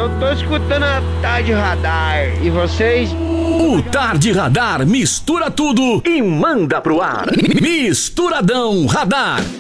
Eu tô escutando a Tarde Radar. E vocês? O Tarde Radar mistura tudo e manda pro ar. Misturadão Radar.